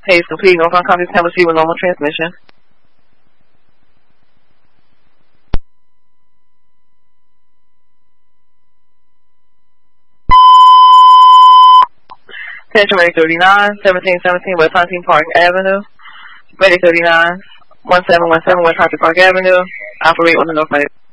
Hayes complete. Northbound copies have received with normal transmission. Attention ready 39, 1717 West Hunting Park Avenue. Ready 39, 1717 West Hunting Park Avenue. Operate on the north side.